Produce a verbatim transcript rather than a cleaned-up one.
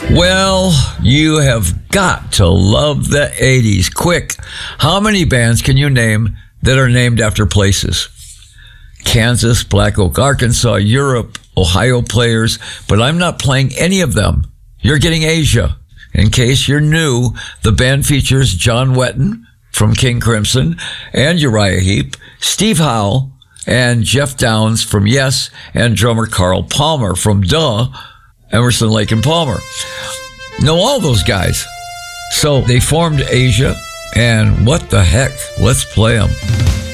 Well, you have got to love the eighties. Quick, how many bands can you name that are named after places? Kansas, Black Oak, Arkansas, Europe, Ohio players, but I'm not playing any of them. You're getting Asia. In case you're new, the band features John Wetton from King Crimson and Uriah Heep, Steve Howe, and Jeff Downs from Yes, and drummer Carl Palmer from Duh, Emerson, Lake and Palmer. Know all those guys. So they formed Asia, and what the heck? Let's play them.